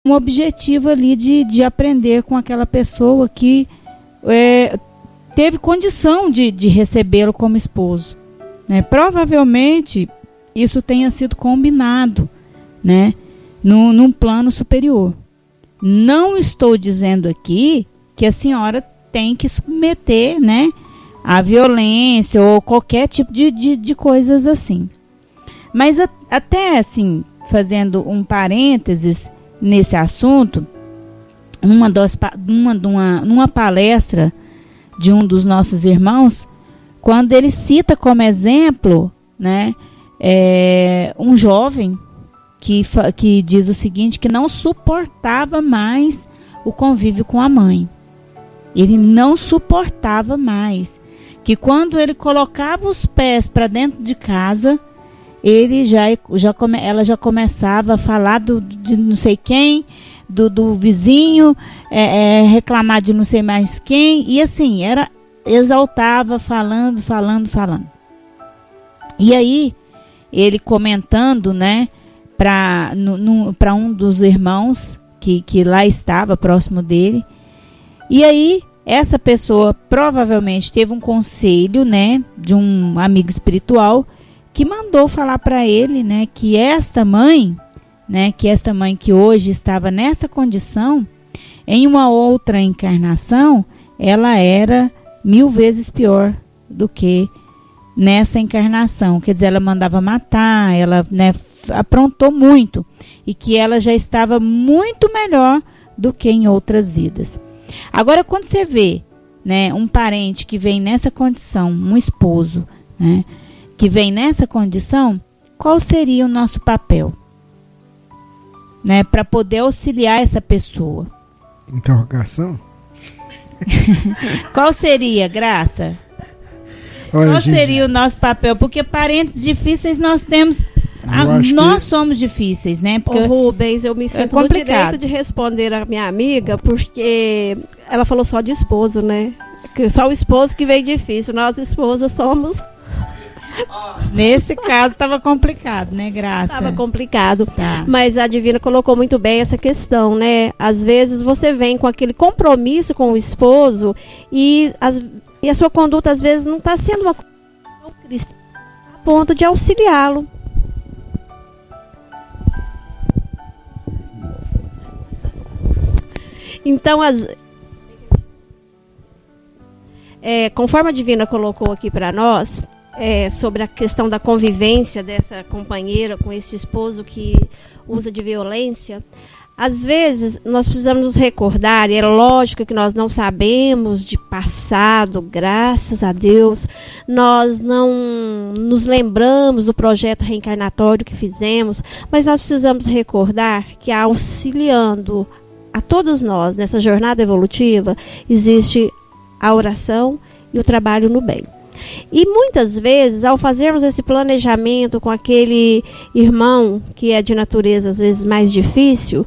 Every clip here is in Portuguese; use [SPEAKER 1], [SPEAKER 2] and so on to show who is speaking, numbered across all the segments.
[SPEAKER 1] um objetivo ali de aprender com aquela pessoa que teve condição de recebê-lo como esposo, né? Provavelmente isso tenha sido combinado, né, num plano superior. Não estou dizendo aqui que a senhora tem que submeter, né, a violência ou qualquer tipo de coisas assim. Mas até assim, fazendo um parênteses nesse assunto, numa palestra de um dos nossos irmãos, quando ele cita como exemplo, né, um jovem que diz o seguinte, que não suportava mais o convívio com a mãe. Ele não suportava mais. Que quando ele colocava os pés para dentro de casa, ela já começava a falar de não sei quem, do vizinho, reclamar de não sei mais quem, e assim, exaltava, falando. E aí, ele comentando, né, para um dos irmãos que lá estava próximo dele, e aí essa pessoa provavelmente teve um conselho, né, de um amigo espiritual que mandou falar para ele, né, que esta mãe que hoje estava nesta condição, em uma outra encarnação, ela era 1000 vezes pior do que nessa encarnação. Quer dizer, ela mandava matar, ela, né, aprontou muito, e que ela já estava muito melhor do que em outras vidas. Agora, quando você vê, né, um parente que vem nessa condição, um esposo, né, que vem nessa condição, qual seria o nosso papel, né, para poder auxiliar essa pessoa?
[SPEAKER 2] Interrogação?
[SPEAKER 1] Qual seria, Graça?
[SPEAKER 2] Olha,
[SPEAKER 1] qual seria o nosso papel? Porque parentes difíceis nós temos. Nós somos difíceis, né? Porque
[SPEAKER 3] Rubens, eu me sinto no direito de responder a minha amiga, porque ela falou só de esposo, né? Que só o esposo que veio difícil. Nós, esposas, somos...
[SPEAKER 1] Nesse caso estava complicado, né, Graça?
[SPEAKER 3] Estava complicado,
[SPEAKER 1] tá.
[SPEAKER 3] Mas a Divina colocou muito bem essa questão, né? Às vezes você vem com aquele compromisso com o esposo e a sua conduta às vezes não está sendo uma cristã a ponto de auxiliá-lo. Então, conforme a Divina colocou aqui para nós, sobre a questão da convivência dessa companheira com esse esposo que usa de violência, às vezes nós precisamos nos recordar, e é lógico que nós não sabemos de passado, graças a Deus, nós não nos lembramos do projeto reencarnatório que fizemos, mas nós precisamos recordar que auxiliando a todos nós nessa jornada evolutiva, existe a oração e o trabalho no bem. E muitas vezes, ao fazermos esse planejamento com aquele irmão que é de natureza às vezes mais difícil,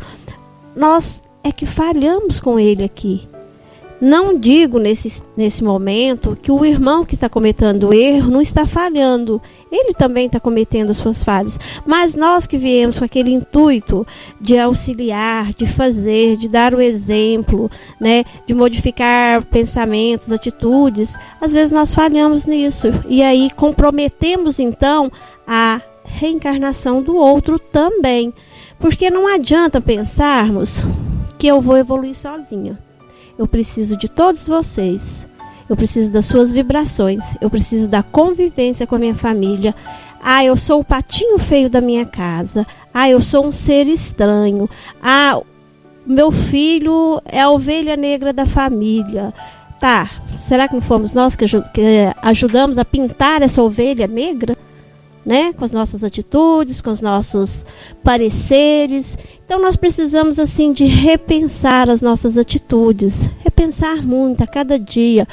[SPEAKER 3] nós é que falhamos com ele aqui. Não digo nesse momento que o irmão que está cometendo erro não está falhando. Ele também está cometendo suas falhas. Mas nós que viemos com aquele intuito de auxiliar, de fazer, de dar o exemplo, né, de modificar pensamentos, atitudes, às vezes nós falhamos nisso. E aí comprometemos então a reencarnação do outro também. Porque não adianta pensarmos que eu vou evoluir sozinha. Eu preciso de todos vocês. Eu preciso das suas vibrações. Eu preciso da convivência com a minha família. Ah, eu sou o patinho feio da minha casa. Ah, eu sou um ser estranho. Ah, meu filho é a ovelha negra da família. Tá, será que não fomos nós que ajudamos a pintar essa ovelha negra? Né? Com as nossas atitudes, com os nossos pareceres. Então nós precisamos assim de repensar as nossas atitudes, repensar muito a cada dia.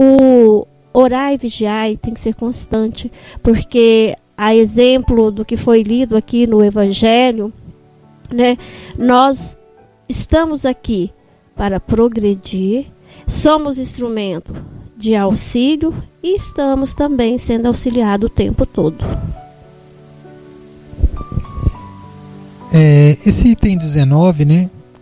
[SPEAKER 3] O orar e vigiar tem que ser constante, porque a exemplo do que foi lido aqui no Evangelho, né, nós estamos aqui para progredir, somos instrumento de auxílio e estamos também sendo auxiliados o tempo todo.
[SPEAKER 2] Esse item 19, né,